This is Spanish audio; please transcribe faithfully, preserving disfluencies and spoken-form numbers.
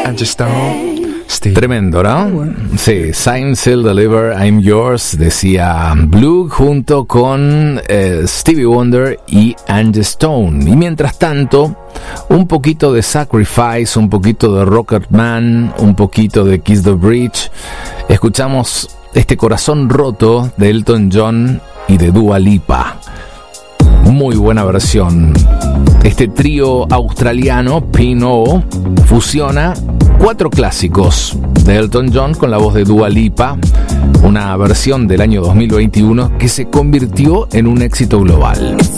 Angie Stone, Steve. Tremendo, ¿no? Sí, Sign, Seal, Deliver, I'm Yours, decía Blue junto con eh, Stevie Wonder y Angie Stone. Y mientras tanto, un poquito de Sacrifice, un poquito de Rocketman, un poquito de Kiss the Bridge. Escuchamos este Corazón Roto de Elton John y de Dua Lipa. Muy buena versión. Este trío australiano, P and O, fusiona cuatro clásicos de Elton John con la voz de Dua Lipa, una versión del año dos mil veintiuno que se convirtió en un éxito global.